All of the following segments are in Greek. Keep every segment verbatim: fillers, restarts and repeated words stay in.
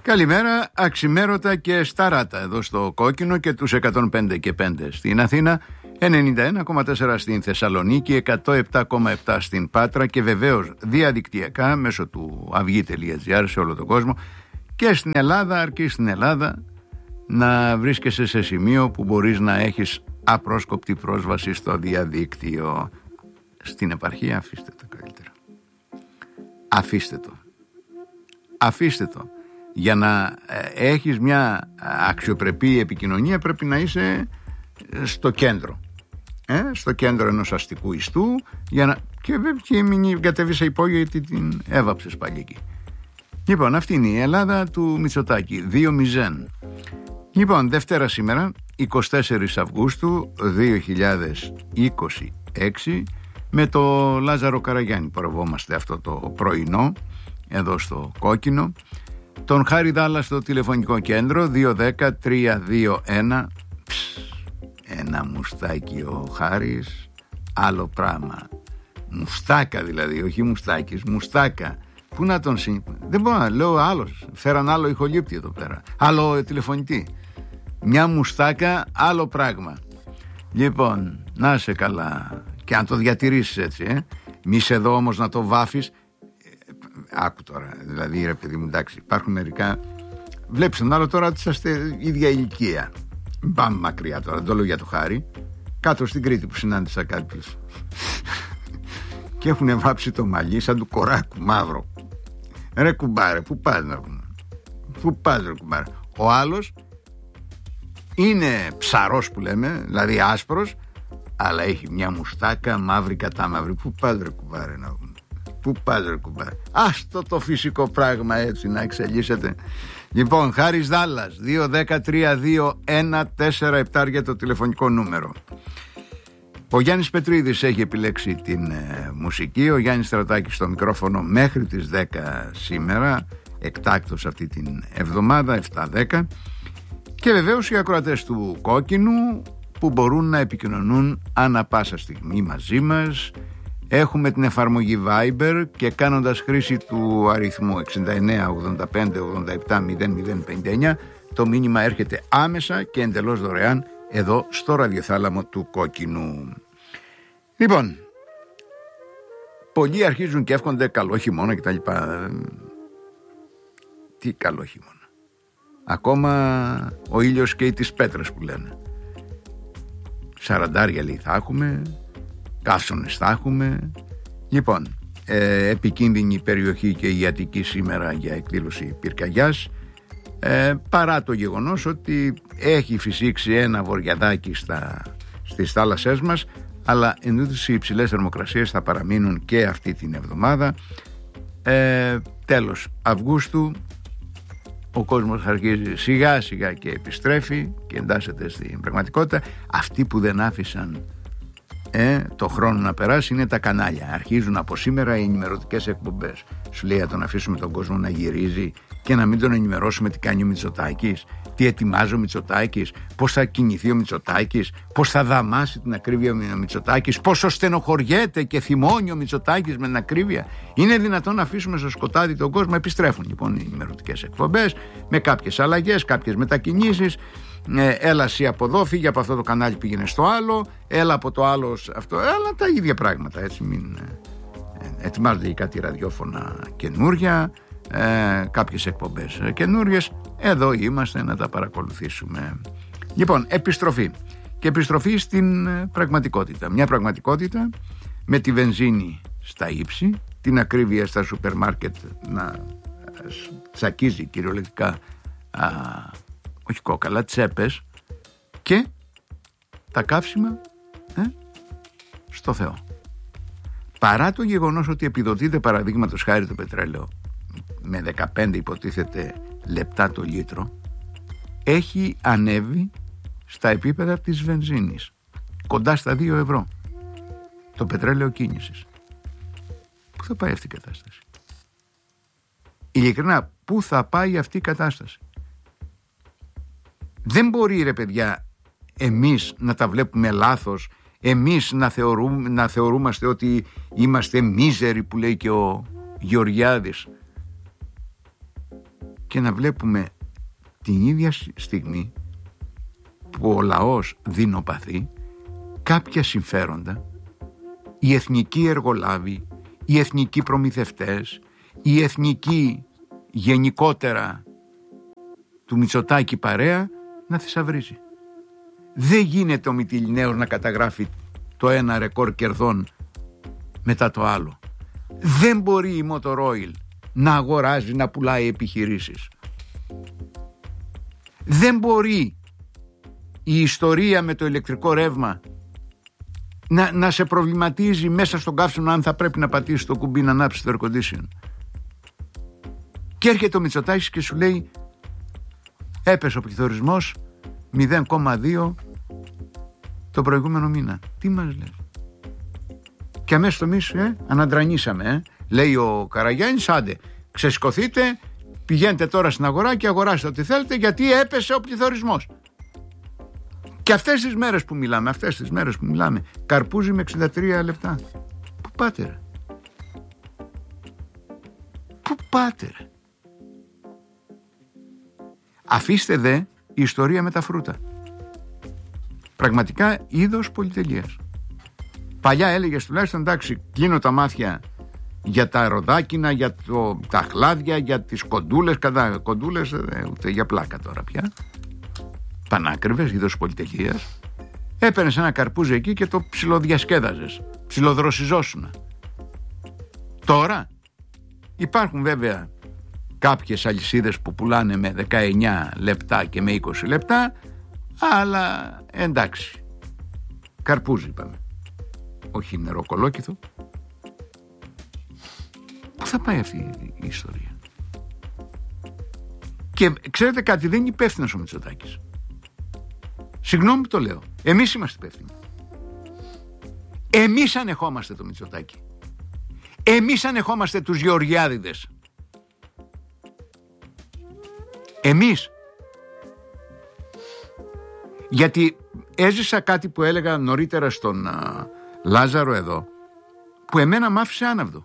Καλημέρα, αξιμέρωτα και σταράτα εδώ στο Κόκκινο και τους εκατόν πέντε και πέντε στην Αθήνα, ενενήντα ένα κόμμα τέσσερα στην Θεσσαλονίκη, εκατόν επτά κόμμα επτά στην Πάτρα και βεβαίως διαδικτυακά μέσω του αυγή τελεία τζι άρ σε όλο τον κόσμο και στην Ελλάδα, αρκεί στην Ελλάδα να βρίσκεσαι σε σημείο που μπορείς να έχεις απρόσκοπτη πρόσβαση στο διαδίκτυο. Στην επαρχία αφήστε το καλύτερα. Αφήστε το. Αφήστε το. Για να έχεις μια αξιοπρεπή επικοινωνία πρέπει να είσαι στο κέντρο. Ε, στο κέντρο ενός αστικού ιστού για να... και, και μην κατεβείς σε υπόγειο γιατί την έβαψες πάλι εκεί. Λοιπόν, αυτή είναι η Ελλάδα του Μητσοτάκη, δύο μηδέν. Λοιπόν, Δευτέρα σήμερα, εικοστή τέταρτη Αυγούστου δύο χιλιάδες είκοσι έξι, με το Λάζαρο Καραγιάννη προβόμαστε αυτό το πρωινό εδώ στο Κόκκινο. Τον Χάρη Δάλλα στο τηλεφωνικό κέντρο δύο δέκα τρία δύο ένα. Ένα μουστάκι ο Χάρης, άλλο πράγμα. Μουστάκα δηλαδή, όχι μουστάκης, μουστάκα. Πού να τον συ... Δεν μπορώ να λέω άλλος. Φέραν άλλο ηχολήπτη εδώ πέρα. Άλλο τηλεφωνητή. Μια μουστάκα, άλλο πράγμα. Λοιπόν, να είσαι καλά. Και αν το διατηρήσεις έτσι, ε. Μη σε εδώ όμως να το βάφεις. Άκου τώρα, δηλαδή ρε παιδί μου, εντάξει, υπάρχουν μερικά. Βλέπεις τον άλλο τώρα ότι είσαστε ίδια ηλικία. Πάμε μακριά τώρα, δεν το λέω για το Χάρη. Κάτω στην Κρήτη που συνάντησα κάποιους και έχουν βάψει το μαλλί σαν του κοράκου μαύρο. Ρε κουμπάρε, πού πας να πούμε. Πού πας ρε κουμπάρε. Ο άλλος είναι ψαρός που λέμε, δηλαδή άσπρος, αλλά έχει μια μουστάκα μαύρη κατά μαύρη. Πού πας ρε κουμπάρε να πούμε. Πού πας ρε κουμπάρε. Άστο το φυσικό πράγμα έτσι να εξελίσσεται. Λοιπόν, Χάρης Δάλλας, δύο δέκα τρία δύο ένα τέσσερα επτά για το τηλεφωνικό νούμερο. Ο Γιάννης Πετρίδης έχει επιλέξει την ε, μουσική. Ο Γιάννης Στρατάκης στο μικρόφωνο μέχρι τις δέκα σήμερα, εκτάκτως αυτή την εβδομάδα, επτά δέκα. Και βεβαίως οι ακροατές του Κόκκινου που μπορούν να επικοινωνούν ανά πάσα στιγμή μαζί μας. Έχουμε την εφαρμογή Viber και κάνοντας χρήση του αριθμού εξήντα εννέα ογδόντα πέντε ογδόντα επτά μηδέν μηδέν πενήντα εννέα, το μήνυμα έρχεται άμεσα και εντελώς δωρεάν εδώ στο ραδιοθάλαμο του Κόκκινου. Λοιπόν, πολλοί αρχίζουν και εύχονται καλό χειμώνα κτλ. Τι καλό χειμώνα. Ακόμα ο ήλιος καίει τις πέτρες που λένε. Σαραντάρια λέει θα έχουμε, καύσονες θα έχουμε. Λοιπόν, ε, επικίνδυνη περιοχή και η Αττική σήμερα για εκδήλωση πυρκαγιάς, ε, παρά το γεγονός ότι έχει φυσήξει ένα βοριαδάκι στα, στις θάλασσές μας, αλλά εντούτοις οι υψηλές θερμοκρασίες θα παραμείνουν και αυτή την εβδομάδα. ε, τέλος Αυγούστου ο κόσμος αρχίζει σιγά σιγά και επιστρέφει και εντάσσεται στην πραγματικότητα. Αυτοί που δεν άφησαν Ε, το χρόνο να περάσει είναι τα κανάλια. Αρχίζουν από σήμερα οι ενημερωτικές εκπομπές. Σου λέει να τον αφήσουμε τον κόσμο να γυρίζει και να μην τον ενημερώσουμε τι κάνει ο Μητσοτάκης, τι ετοιμάζει ο Μητσοτάκης, πώς θα κινηθεί ο Μητσοτάκης, πώς θα δαμάσει την ακρίβεια ο Μητσοτάκης, πόσο στενοχωριέται και θυμώνει ο Μητσοτάκης με την ακρίβεια. Είναι δυνατόν να αφήσουμε στο σκοτάδι τον κόσμο? Επιστρέφουν λοιπόν οι ενημερωτικές εκπομπές με κάποιες αλλαγές, κάποιες μετακινήσεις. Ε, έλα εσύ από εδώ, φύγε από αυτό το κανάλι, πήγαινε στο άλλο, έλα από το άλλο αυτό, αλλά τα ίδια πράγματα, έτσι. Μην ε, ετοιμάζονται και κάτι ραδιόφωνα καινούρια, ε, κάποιες εκπομπές ε, καινούριες. Εδώ είμαστε να τα παρακολουθήσουμε. Λοιπόν, επιστροφή και επιστροφή στην ε, πραγματικότητα. Μια πραγματικότητα με τη βενζίνη στα ύψη, την ακρίβεια στα σούπερ μάρκετ να ε, τσακίζει κυριολεκτικά α, όχι κόκαλα, τσέπες, και τα καύσιμα ε, στο Θεό. Παρά το γεγονός ότι επιδοτείται παραδείγματος χάρη το πετρέλαιο με δεκαπέντε υποτίθεται λεπτά το λίτρο, έχει ανέβει στα επίπεδα της βενζίνης, κοντά στα δύο ευρώ το πετρέλαιο κίνησης. Πού θα πάει αυτή η κατάσταση? Ειλικρινά, πού θα πάει αυτή η κατάσταση? Δεν μπορεί ρε παιδιά εμείς να τα βλέπουμε λάθος, εμείς να, θεωρούμε, να θεωρούμαστε ότι είμαστε μίζεροι που λέει και ο Γεωργιάδης. και να βλέπουμε την ίδια στιγμή που ο λαός δεινοπαθεί κάποια συμφέροντα, οι εθνικοί εργολάβοι, οι εθνικοί προμηθευτές, οι εθνικοί γενικότερα του Μητσοτάκη παρέα να θησαυρίζει. Δεν γίνεται ο Μυτιληναίος να καταγράφει το ένα ρεκόρ κερδών μετά το άλλο. Δεν μπορεί η Motor Oil να αγοράζει, να πουλάει επιχειρήσεις. Δεν μπορεί η ιστορία με το ηλεκτρικό ρεύμα να, να σε προβληματίζει μέσα στον καύσωνο αν θα πρέπει να πατήσει το κουμπί να ανάψει το air condition. Και έρχεται ο Μητσοτάκης και σου λέει έπεσε ο πληθωρισμός μηδέν κόμμα δύο το προηγούμενο μήνα. Τι μας λες? Και αμέσως το εμείς ε, αναντρανίσαμε. Ε. Λέει ο Καραγιάννης, άντε, ξεσηκωθείτε, πηγαίνετε τώρα στην αγορά και αγοράστε ό,τι θέλετε γιατί έπεσε ο πληθωρισμός. Και αυτές τις μέρες που μιλάμε, αυτές τις μέρες που μιλάμε, καρπούζει με εξήντα τρία λεπτά. Πού πάτε ρε? Πού πάτε ρε? Αφήστε δε η ιστορία με τα φρούτα. Πραγματικά είδος πολυτελείας. Παλιά έλεγες τουλάχιστον εντάξει, κλείνω τα μάτια για τα ροδάκινα, για το, τα χλάδια, για τις κοντούλες. Κατά κοντούλες ε, ούτε για πλάκα τώρα πια. Πανάκριβες, είδος πολυτελείας. Έπαιρνες ένα καρπούζι εκεί και το ψιλοδιασκέδαζες, ψιλοδροσιζόσουνα. Τώρα υπάρχουν βέβαια κάποιες αλυσίδες που πουλάνε με δεκαεννιά λεπτά και με είκοσι λεπτά, αλλά εντάξει, καρπούζι είπαμε, όχι νεροκολόκηθο. Πού θα πάει αυτή η ιστορία? Και ξέρετε κάτι, δεν είναι υπεύθυνος ο Μητσοτάκης. Συγγνώμη που το λέω, εμείς είμαστε υπεύθυνοι. Εμείς ανεχόμαστε το Μητσοτάκη. Εμείς ανεχόμαστε τους Γεωργιάδηδες. Εμείς. Γιατί έζησα κάτι που έλεγα νωρίτερα στον α, Λάζαρο εδώ, που εμένα μ' άφησε άναυδο.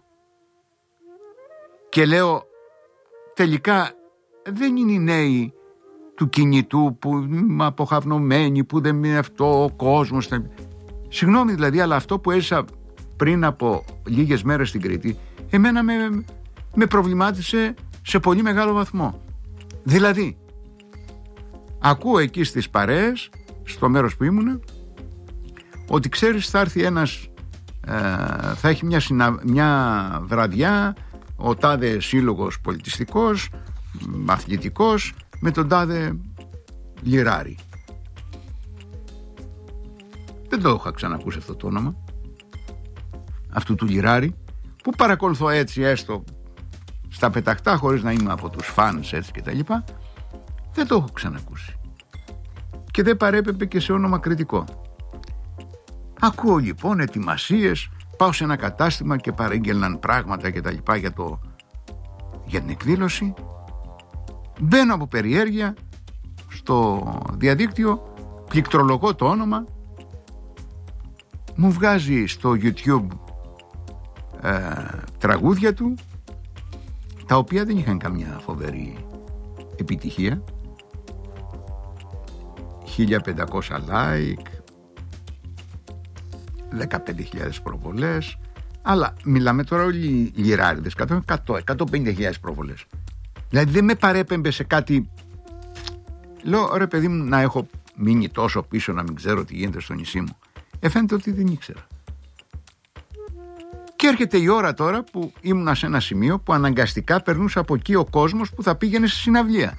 Και λέω, τελικά δεν είναι οι νέοι του κινητού που είμαι αποχαυνομένοι, που δεν είναι αυτό ο κόσμος. Συγγνώμη δηλαδή, αλλά αυτό που έζησα πριν από λίγες μέρες στην Κρήτη, εμένα με, με προβλημάτισε σε πολύ μεγάλο βαθμό. Δηλαδή, ακούω εκεί στις παρέες, στο μέρος που ήμουνα, ότι ξέρεις θα έρθει ένας, ε, θα έχει μια, συνα, μια βραδιά ο τάδε σύλλογος πολιτιστικός, αθλητικός, με τον τάδε Λιράρη. Δεν το είχα ξανακούσει αυτό το όνομα, αυτού του Λιράρη, που παρακολουθώ έτσι έστω στα πεταχτά, χωρίς να είμαι από τους φανς έτσι και τα λοιπά. Δεν το έχω ξανακούσει και δεν παρέπεπε και σε όνομα κριτικό. Ακούω λοιπόν ετοιμασίες, πάω σε ένα κατάστημα και παρήγγελναν πράγματα και τα λοιπά για, το, για την εκδήλωση. Μπαίνω από περιέργεια στο διαδίκτυο, πληκτρολογώ το όνομα, μου βγάζει στο YouTube ε, τραγούδια του, τα οποία δεν είχαν καμιά φοβερή επιτυχία. χίλια πεντακόσια like, δεκαπέντε χιλιάδες προβολές, αλλά μιλάμε τώρα όλοι οι λιράριδες, εκατό, εκατόν πενήντα χιλιάδες προβολές. Δηλαδή δεν με παρέπεμπε σε κάτι. Λέω ρε παιδί μου, να έχω μείνει τόσο πίσω να μην ξέρω τι γίνεται στο νησί μου. Ε, φαίνεται ότι δεν ήξερα. Και έρχεται η ώρα τώρα που ήμουνα σε ένα σημείο που αναγκαστικά περνούσε από εκεί ο κόσμος που θα πήγαινε στη συναυλία.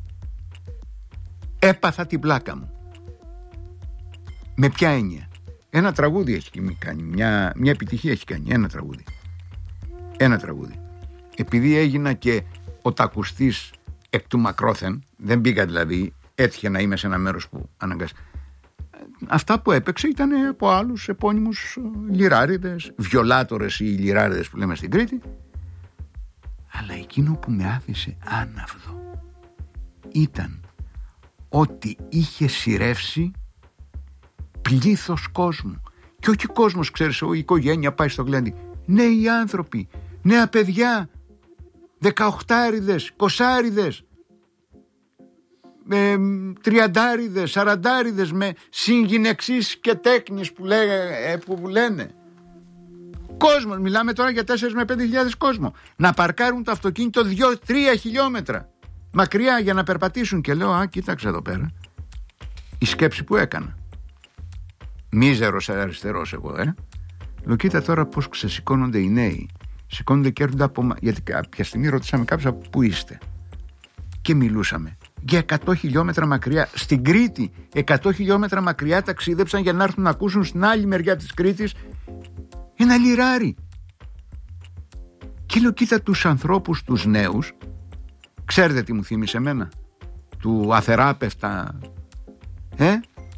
Έπαθα την πλάκα μου. Με ποια έννοια? Ένα τραγούδι έχει κάνει, μια, μια επιτυχία έχει κάνει, ένα τραγούδι. Ένα τραγούδι. Επειδή έγινα και ο τακουστής εκ του μακρόθεν, δεν πήγα δηλαδή, έτυχε να είμαι σε ένα μέρος που αναγκάστηκα. Αυτά που έπαιξε ήταν από άλλους επώνυμους λιράριδες, βιολάτορες ή λιράριδες που λέμε στην Κρήτη. Αλλά εκείνο που με άφησε άναυδο ήταν ότι είχε σειρεύσει πλήθος κόσμου. Και όχι κόσμος, ξέρεις, η οικογένεια πάει στο γλέντι. Νέοι άνθρωποι, νέα παιδιά, δεκαοχτάριδες, εικοσάριδες, ε, τριαντάριδες, σαραντάριδες με συγγυνεξείς και τέκνης που, λέ, ε, που λένε. Κόσμος, μιλάμε τώρα για τέσσερις με πέντε χιλιάδες κόσμο. Να παρκάρουν το αυτοκίνητο δύο τρία χιλιόμετρα μακριά για να περπατήσουν. Και λέω, α, κοίταξε εδώ πέρα. Η σκέψη που έκανα. Μίζερος αριστερός εγώ, ε. Λέω, κοίτα τώρα πώς ξεσηκώνονται οι νέοι. Σηκώνονται και έρχονται από. Γιατί κάποια στιγμή ρωτήσαμε κάποιους από πού είστε. Και μιλούσαμε. Για εκατό χιλιόμετρα μακριά. Στην Κρήτη, εκατό χιλιόμετρα μακριά ταξίδεψαν για να έρθουν να ακούσουν στην άλλη μεριά της Κρήτης ένα λιράρι. Και λέω, κοίτα τους ανθρώπους, τους νέους. Ξέρετε τι μου θύμισε εμένα? Του αθεράπευτα. Ε?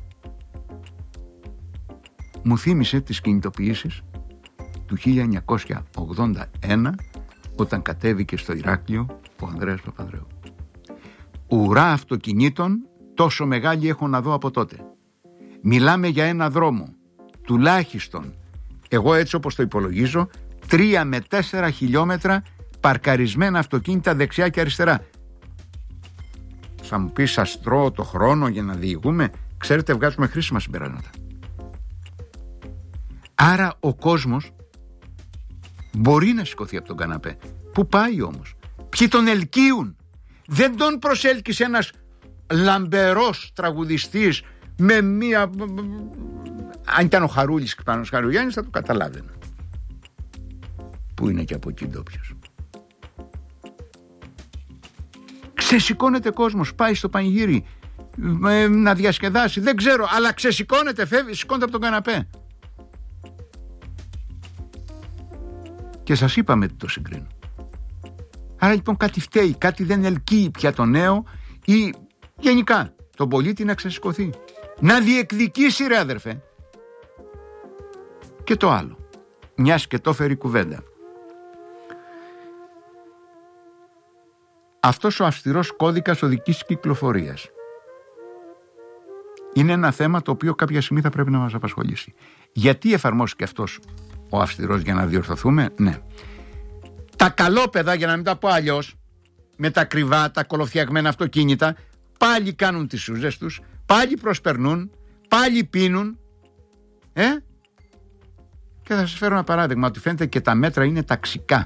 Μου θύμισε τις κινητοποιήσεις του χίλια εννιακόσια ογδόντα ένα, όταν κατέβηκε στο Ηράκλειο ο Ανδρέας Παπανδρέου. Ουρά αυτοκινήτων τόσο μεγάλη έχω να δω από τότε. Μιλάμε για ένα δρόμο τουλάχιστον, εγώ έτσι όπως το υπολογίζω, τρία με τέσσερα χιλιόμετρα παρκαρισμένα αυτοκίνητα δεξιά και αριστερά. Θα μου πεις, σας τρώω το χρόνο για να διηγούμε? Ξέρετε, βγάζουμε χρήσιμα συμπεράσματα. Άρα ο κόσμος μπορεί να σηκωθεί από τον καναπέ. Πού πάει όμως? Ποιοι τον ελκύουν? Δεν τον προσέλκυσε ένας λαμπερός τραγουδιστής με μία... Αν ήταν ο Χαρούλης και πάνω ο Χαρουλιάνης θα το καταλάβαινα. Πού είναι και από εκεί ντόπιος. Ξεσηκώνεται κόσμος, πάει στο πανηγύρι ε, να διασκεδάσει, δεν ξέρω, αλλά ξεσηκώνεται, φεύγει, σηκώνεται από τον καναπέ. Και σας είπαμε τι το συγκρίνω. Άρα λοιπόν κάτι φταίει, κάτι δεν ελκύει πια το νέο ή γενικά τον πολίτη να ξεσηκωθεί, να διεκδικήσει, ρε αδερφέ. Και το άλλο, μιας και το φέρει κουβέντα. Αυτός ο αυστηρός κώδικας οδικής κυκλοφορίας είναι ένα θέμα το οποίο κάποια στιγμή θα πρέπει να μας απασχολήσει. Γιατί εφαρμόστηκε αυτός ο αυστηρός? Για να διορθωθούμε? Ναι. Τα καλόπαιδα, για να μην τα πω αλλιώς, με τα κρυβά, τα κολοφτιαγμένα αυτοκίνητα, πάλι κάνουν τις σούζες τους, πάλι προσπερνούν, πάλι πίνουν. Ε? Και θα σας φέρω ένα παράδειγμα, ότι φαίνεται και τα μέτρα είναι ταξικά.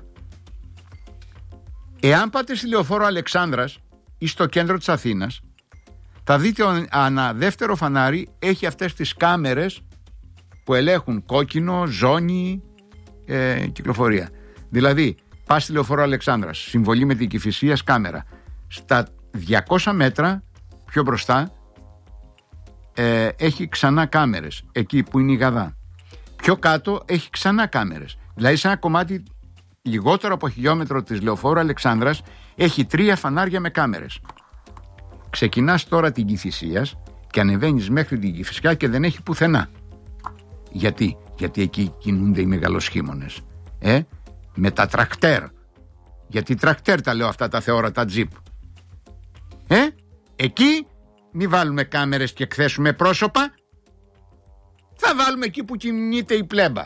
Εάν πάτε στη Λεωφόρο Αλεξάνδρας ή στο κέντρο της Αθήνας, θα δείτε ανά δεύτερο φανάρι έχει αυτές τις κάμερες που ελέγχουν κόκκινο, ζώνη, ε, κυκλοφορία. Δηλαδή, πας στη Λεωφόρο Αλεξάνδρας, συμβολή με την Κηφισίας, κάμερα. Στα διακόσια μέτρα πιο μπροστά ε, έχει ξανά κάμερες, εκεί που είναι η Γαδά. Πιο κάτω έχει ξανά κάμερες. Δηλαδή, σε ένα κομμάτι λιγότερο από χιλιόμετρο της Λεωφόρου Αλεξάνδρας έχει τρία φανάρια με κάμερες. Ξεκινάς τώρα την Κηφισίας και ανεβαίνεις μέχρι την Κηφισιά και δεν έχει πουθενά. Γιατί? Γιατί εκεί κινούνται οι μεγαλοσχήμονες. Ε? Με τα τρακτέρ. Γιατί τρακτέρ τα λέω αυτά τα θεόρατα τζιπ. Ε? Εκεί μη βάλουμε κάμερες και εκθέσουμε πρόσωπα. Θα βάλουμε εκεί που κινείται η πλέμπα.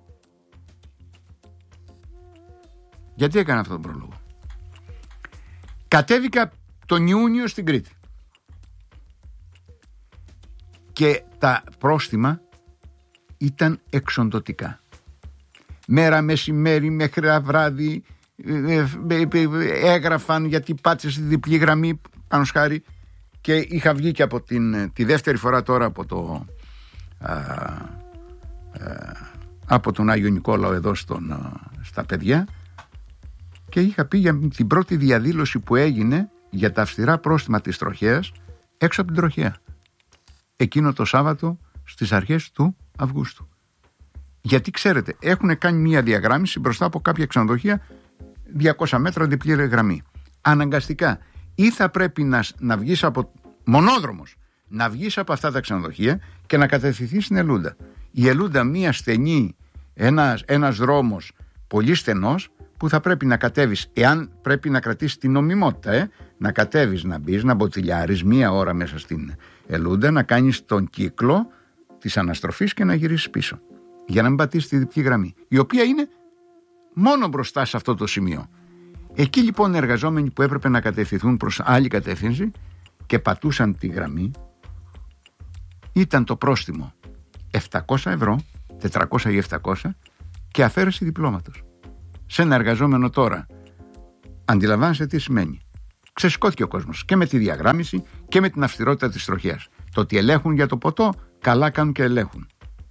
Γιατί έκανα αυτόν τον πρόλογο? Κατέβηκα τον Ιούνιο στην Κρήτη και τα πρόστιμα ήταν εξοντωτικά. Μέρα, μεσημέρι, μέχρι βράδυ έγραφαν γιατί πάτησε στη διπλή γραμμή πάνω σχάρι. Και είχα βγει και από την, τη δεύτερη φορά τώρα από το α, α, από τον Άγιο Νικόλαο εδώ στον, α, στα παιδιά, και είχα πει για την πρώτη διαδήλωση που έγινε για τα αυστηρά πρόστιμα της τροχέας έξω από την τροχέα εκείνο το Σάββατο στις αρχές του Αυγούστου. Γιατί ξέρετε, έχουν κάνει μια διαγράμμιση μπροστά από κάποια ξενοδοχεία διακόσια μέτρα διπλή γραμμή. Αναγκαστικά ή θα πρέπει να, να βγεις από μονόδρομος, να βγεις από αυτά τα ξενοδοχεία και να κατευθυνθείς στην Ελούντα. Η Ελούντα μια στενή, ένας, ένας δρόμος πολύ στενός που θα πρέπει να κατέβεις, εάν πρέπει να κρατήσεις την νομιμότητα, ε, να κατέβεις, να μπεις, να μποτιλιάρεις μία ώρα μέσα στην Ελούντα, να κάνεις τον κύκλο της αναστροφής και να γυρίσεις πίσω. Για να μην πατήσεις τη διπλή γραμμή, η οποία είναι μόνο μπροστά σε αυτό το σημείο. Εκεί λοιπόν οι εργαζόμενοι που έπρεπε να κατευθυνθούν προς άλλη κατεύθυνση και πατούσαν τη γραμμή, ήταν το πρόστιμο επτακόσια ευρώ, τετρακόσια ή επτακόσια, και αφαίρεση διπλώματος. Σε ένα εργαζόμενο τώρα, αντιλαμβάνεστε τι σημαίνει. Ξεσηκώθηκε ο κόσμος και με τη διαγράμμιση και με την αυστηρότητα της τροχέας. Το ότι ελέγχουν για το ποτό, καλά κάνουν και ελέγχουν.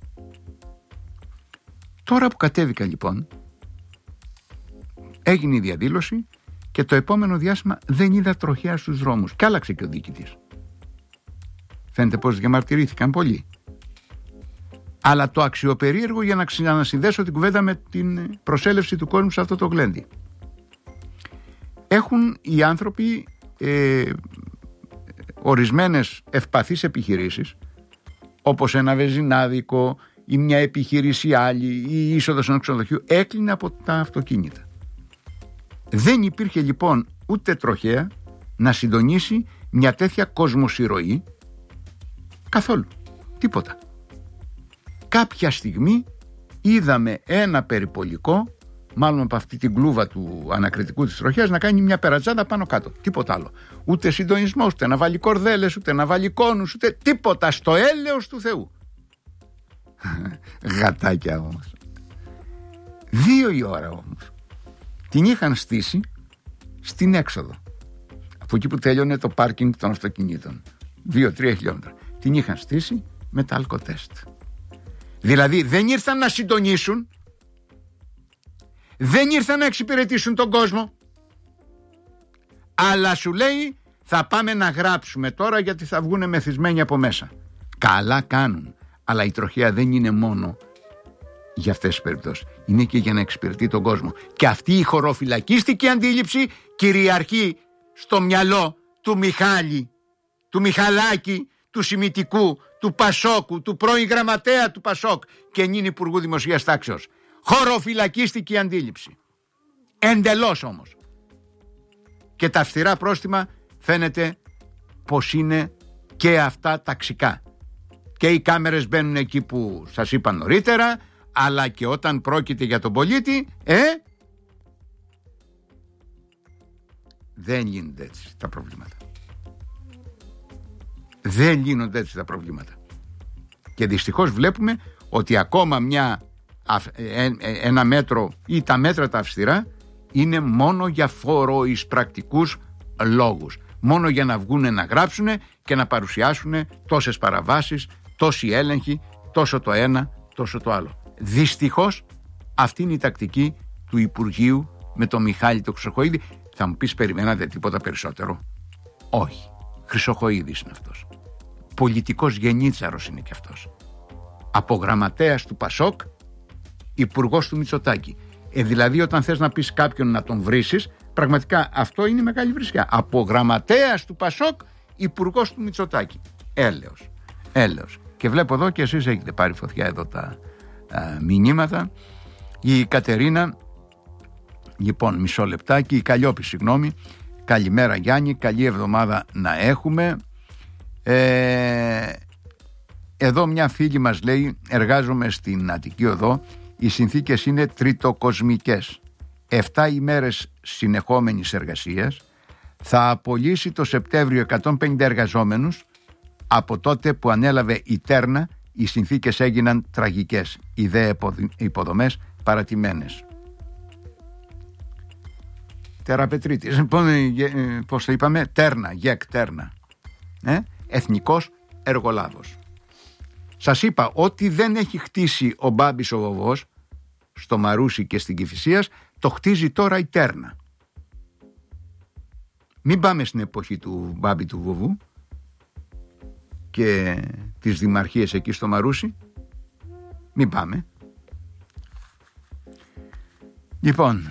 Τώρα που κατέβηκα λοιπόν, έγινε η διαδήλωση και το επόμενο διάστημα δεν είδα τροχέα στους δρόμους. Και άλλαξε και ο διοικητής. Φαίνεται πως διαμαρτυρήθηκαν πολλοί. Αλλά το αξιοπερίεργο, για να ξανασυνδέσω την κουβέντα με την προσέλευση του κόσμου σε αυτό το γλέντι. Έχουν οι άνθρωποι ε, ορισμένες ευπαθείς επιχειρήσεις, όπως ένα βενζινάδικο ή μια επιχείρηση άλλη ή η είσοδος ενός ξενοδοχείου, έκλεινε από τα αυτοκίνητα. Δεν υπήρχε λοιπόν ούτε τροχέα να συντονίσει μια τέτοια κοσμοσυρωή καθόλου. Τίποτα. Κάποια στιγμή είδαμε ένα περιπολικό, μάλλον από αυτή την κλούβα του ανακριτικού της τροχέας, να κάνει μια περατζάδα πάνω κάτω. Τίποτα άλλο. Ούτε συντονισμός, ούτε να βάλει κορδέλες, ούτε να βάλει κόνους, ούτε τίποτα. Στο έλεος του Θεού. Γατάκια όμως. Δύο η ώρα όμως την είχαν στήσει στην έξοδο, από εκεί που τέλειωνε το πάρκινγκ των αυτοκινήτων. Δύο-τρία χιλιόμετρα. Την είχαν στήσει με τα αλκοτέστ. Δηλαδή δεν ήρθαν να συντονίσουν, δεν ήρθαν να εξυπηρετήσουν τον κόσμο, αλλά σου λέει θα πάμε να γράψουμε τώρα γιατί θα βγούνε μεθυσμένοι από μέσα. Καλά κάνουν, αλλά η τροχέα δεν είναι μόνο για αυτές τις περιπτώσεις. Είναι και για να εξυπηρετεί τον κόσμο. Και αυτή η χωροφυλακίστικη αντίληψη κυριαρχεί στο μυαλό του Μιχάλη, του Μιχαλάκη, του Σιμιτικού, του Πασόκου, του πρώην γραμματέα του Πασόκ και νυν Υπουργού Δημοσίας Τάξεως. Χωροφυλακίστικη αντίληψη. Εντελώς όμως. Και τα αυστηρά πρόστιμα φαίνεται πως είναι και αυτά ταξικά. Και οι κάμερες μπαίνουν εκεί που σας είπα νωρίτερα, αλλά και όταν πρόκειται για τον πολίτη, ε, δεν γίνονται έτσι τα προβλήματα. Δεν γίνονται έτσι τα προβλήματα. Και δυστυχώς βλέπουμε ότι ακόμα μια, ένα μέτρο ή τα μέτρα τα αυστηρά είναι μόνο για φοροεισπρακτικούς λόγους. Μόνο για να βγουν να γράψουν και να παρουσιάσουν τόσες παραβάσεις, τόσοι έλεγχοι, τόσο το ένα, τόσο το άλλο. Δυστυχώς αυτή είναι η τακτική του Υπουργείου με τον Μιχάλη το Χρυσοχοΐδη. Θα μου πεις, περιμένατε τίποτα περισσότερο? Όχι. Χρυσοχοΐδης είναι αυτός. Πολιτικός γενίτσαρος είναι και αυτός. Από γραμματέας του Πασόκ, υπουργός του Μητσοτάκη. Ε, δηλαδή όταν θες να πεις κάποιον να τον βρίσεις, πραγματικά αυτό είναι μεγάλη βρισιά. Από γραμματέας του Πασόκ, υπουργός του Μητσοτάκη. Έλεος. Έλεος. Και βλέπω εδώ και εσείς έχετε πάρει φωτιά εδώ τα α, μηνύματα. Η Κατερίνα, λοιπόν, μισό λεπτάκι, η Καλλιόπη, συγγνώμη. Καλημέρα Γιάννη, καλή εβδομάδα να έχουμε. Ε, εδώ μια φίλη μας λέει, εργάζομαι στην Αττική Οδό, οι συνθήκες είναι τριτοκοσμικές. Εφτά ημέρες συνεχόμενης εργασίας, θα απολύσει το Σεπτέμβριο εκατόν πενήντα εργαζόμενους. Από τότε που ανέλαβε η Τέρνα, οι συνθήκες έγιναν τραγικές, οι δε υποδομές παρατημένες. Τεραπετρίτης, πώς το είπαμε, Τέρνα, ΓΕΚ Τέρνα, ε? Εθνικός εργολάβος. Σας είπα ότι δεν έχει χτίσει ο Μπάμπης ο Βοβός στο Μαρούσι και στην Κηφισίας, το χτίζει τώρα η Τέρνα. Μην πάμε στην εποχή του Μπάμπη του Βοβού και τις δημαρχίες εκεί στο Μαρούσι. Μην πάμε. Λοιπόν,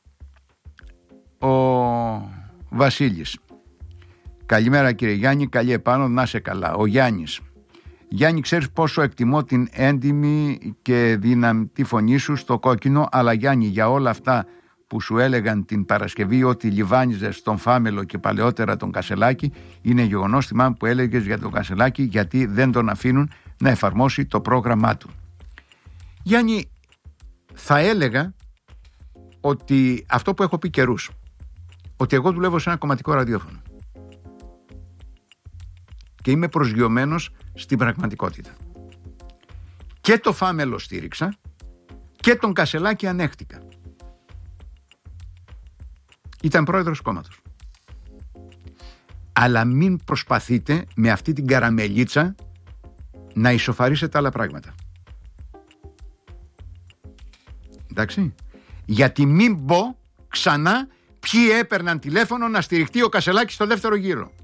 ο Βασίλης. Καλημέρα κύριε Γιάννη, καλή επάνω, να είσαι καλά. Ο Γιάννης. Γιάννη, ξέρεις πόσο εκτιμώ την έντιμη και δυνατή φωνή σου στο κόκκινο, αλλά Γιάννη, για όλα αυτά που σου έλεγαν την Παρασκευή ότι λιβάνιζες τον Φάμελο και παλαιότερα τον Κασελάκη, είναι γεγονός. Θυμάμαι που έλεγες για τον Κασελάκη γιατί δεν τον αφήνουν να εφαρμόσει το πρόγραμμά του. Γιάννη, θα έλεγα ότι αυτό που έχω πει καιρούς, ότι εγώ δουλεύω σε ένα κομματικό ραδιόφωνο. και είμαι προσγειωμένος στην πραγματικότητα. Και το Φάμελο στήριξα και τον Κασελάκη ανέχτηκα. Ήταν πρόεδρος κόμματος. Αλλά μην προσπαθείτε με αυτή την καραμελίτσα να ισοφαρίσετε άλλα πράγματα. Εντάξει. Γιατί μην πω ξανά ποιοι έπαιρναν τηλέφωνο να στηριχτεί ο Κασελάκης στο δεύτερο γύρο.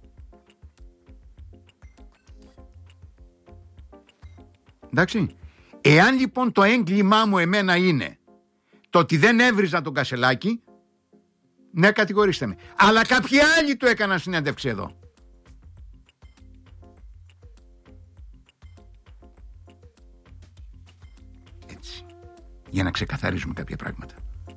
Εντάξει. Εάν λοιπόν το έγκλημά μου εμένα είναι το ότι δεν έβριζα τον Κασελάκη, ναι, κατηγορήστε με. Αλλά κάποιοι άλλοι του έκαναν συνέντευξη εδώ. Έτσι. Για να ξεκαθαρίσουμε κάποια πράγματα.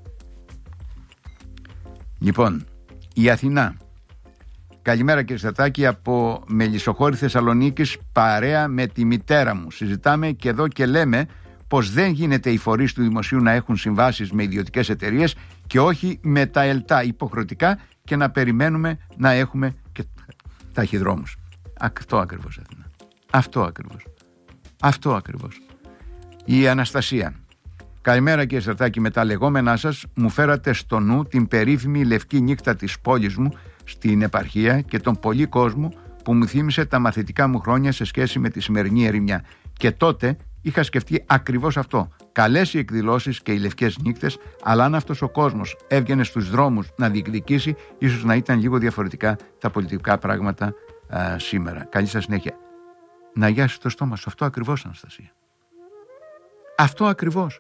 Λοιπόν, η Αθηνά. Καλημέρα κύριε Στρατάκη, από Μελισσοχώρη Θεσσαλονίκης, παρέα με τη μητέρα μου. Συζητάμε και εδώ και λέμε πως δεν γίνεται οι φορείς του δημοσίου να έχουν συμβάσεις με ιδιωτικές εταιρείες και όχι με τα ΕΛΤΑ υποχρεωτικά και να περιμένουμε να έχουμε και ταχυδρόμους. Αυτό ακριβώς, Αθηνά. Αυτό ακριβώς. Αυτό ακριβώς. Η Αναστασία. Καλημέρα κύριε Στρατάκη, με τα λεγόμενά σας μου φέρατε στο νου την περίφημη λευκή νύχτα της πόλης μου στην επαρχία και τον πολύ κόσμο που μου θύμισε τα μαθητικά μου χρόνια σε σχέση με τη σημερινή ερημιά. Και τότε είχα σκεφτεί ακριβώς αυτό. Καλές οι εκδηλώσεις και οι λευκές νύχτες, αλλά αν αυτός ο κόσμος έβγαινε στους δρόμους να διεκδικήσει, ίσως να ήταν λίγο διαφορετικά τα πολιτικά πράγματα α, σήμερα. Καλή σας συνέχεια. Να γιάσεις το στόμα σου. Αυτό ακριβώς, Αναστασία. Αυτό ακριβώς.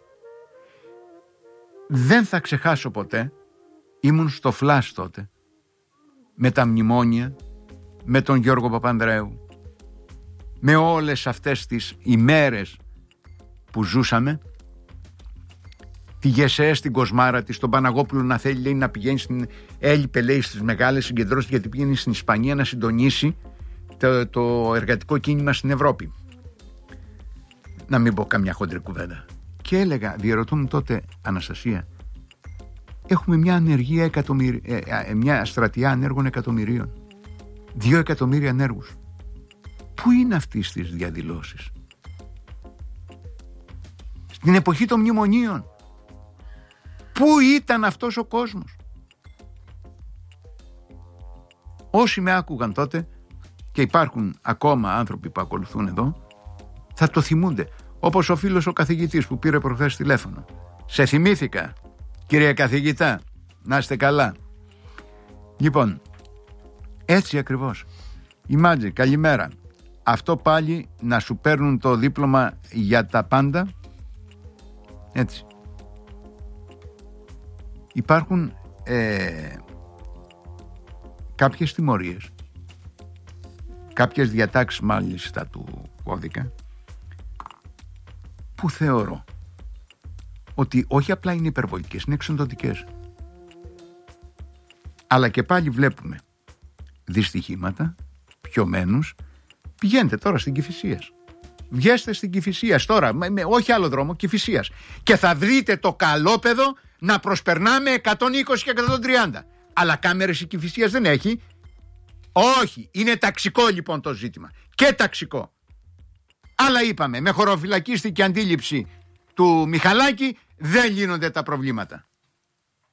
Δεν θα ξεχάσω ποτέ, ήμουν στο Φλάς τότε, με τα μνημόνια, με τον Γιώργο Παπανδρέου, με όλες αυτές τις ημέρες που ζούσαμε, τη Γεσέ στην Κοσμάρα της, τον Παναγόπουλο να θέλει, λέει, να πηγαίνει στην, έλειπε, λέει, στις μεγάλες συγκεντρώσεις γιατί πήγαινε στην Ισπανία να συντονίσει το, το εργατικό κίνημα στην Ευρώπη. Να μην πω καμιά χοντρή κουβέντα. Και έλεγα, διερωτούμουν τότε, Αναστασία, έχουμε μια ανεργία εκατομμύρι, ε, ε, μια στρατιά ανέργων εκατομμυρίων. Δύο εκατομμύρια ανέργους. Πού είναι αυτοί στις διαδηλώσεις? Στην εποχή των μνημονίων. Πού ήταν αυτός ο κόσμος? Όσοι με άκουγαν τότε, και υπάρχουν ακόμα άνθρωποι που ακολουθούν εδώ, θα το θυμούνται. Όπως ο φίλος ο καθηγητής που πήρε προχθές τηλέφωνο. Σε θυμήθηκα, κύριε καθηγητά, να είστε καλά. Λοιπόν, έτσι ακριβώς. Η Μάτζη, καλημέρα. Αυτό πάλι να σου παίρνουν το δίπλωμα για τα πάντα. Έτσι. Υπάρχουν ε, κάποιες τιμωρίες, κάποιες διατάξεις μάλιστα του κώδικα, που θεωρώ ότι όχι απλά είναι υπερβολικές, είναι εξοντωτικές. Αλλά και πάλι βλέπουμε δυστυχήματα, πιωμένους. Πηγαίνετε τώρα στην Κηφισίας. Βγέστε στην Κηφισίας τώρα, με, με, όχι άλλο δρόμο, Κηφισίας. Και θα βρείτε το καλόπεδο να προσπερνάμε εκατόν είκοσι και εκατόν τριάντα. Αλλά κάμερες η Κηφισίας δεν έχει. Όχι, είναι ταξικό λοιπόν το ζήτημα. Και ταξικό. Αλλά είπαμε, με χωροφυλακίστικη αντίληψη του Μιχαλάκη δεν λύνονται τα προβλήματα.